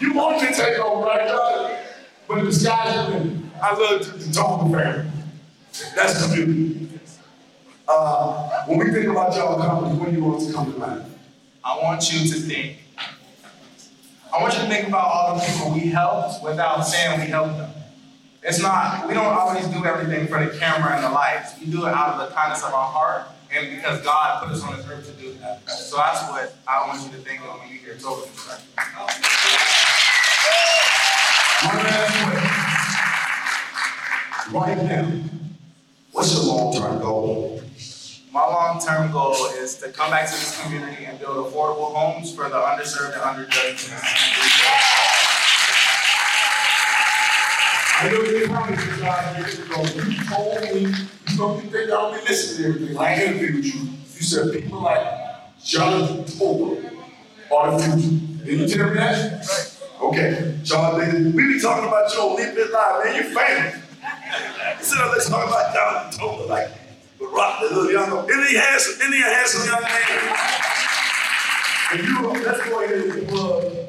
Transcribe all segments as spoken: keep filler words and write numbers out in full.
You want to take over, right, John? But the sky's the limit. I love the, the Tonga family. That's community. Uh, when we think about y'all company, what do you want us to come to mind? I want you to think. I want you to think about all the people we helped without saying we helped them. It's not, we don't always do everything for the camera and the lights. We do it out of the kindness of our heart and because God put us on this earth to do that. So that's what I want you to think of when you hear Total. One last question. Right now, what's your long-term goal? My long-term goal is to come back to this community and build affordable homes for the underserved and underjudged. I know you promised you guys years ago. You told me, you know, you think I don't be listening to everything. I interviewed you. You said people like Jonathan Tober are the future. Did you tell me that? Right. Okay. Jonathan, we be talking about you on Leap It Live, man. You're famous. You said, let's talk about Jonathan Tober, like the rock, the little young, Indian handsome, Indian handsome young man. And you, let's go ahead and plug,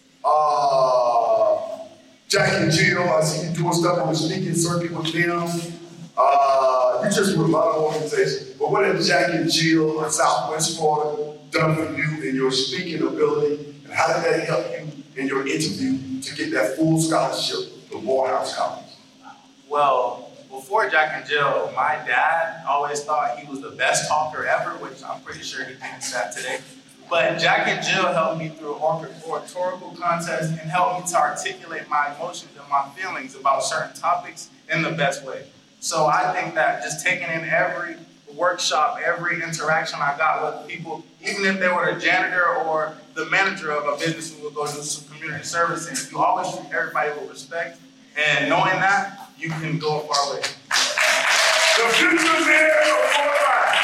uh, Jack and Jill. I see you doing stuff on the speaking circuit with them. Uh, you just with a lot of organizations. But what has Jack and Jill in Southwest Florida done for you in your speaking ability? And how did that help you in your interview to get that full scholarship to Morehouse College? Well, before Jack and Jill, my dad always thought he was the best talker ever, which I'm pretty sure he thinks that today. But Jack and Jill helped me through oratorical contests and helped me to articulate my emotions and my feelings about certain topics in the best way. So I think that just taking in every workshop, every interaction I got with people, even if they were the janitor or the manager of a business who would go do some community service, and you always treat everybody with respect. And knowing that, you can go a far way. The future's here before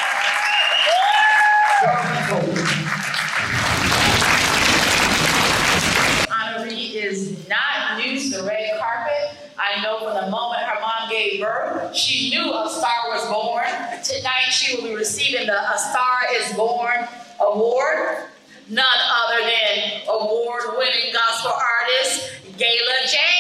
Honoree is not new to the red carpet. I know from the moment her mom gave birth, she knew a star was born. Tonight, she will be receiving the A Star is Born award. None other than award-winning gospel artist, Gayla James.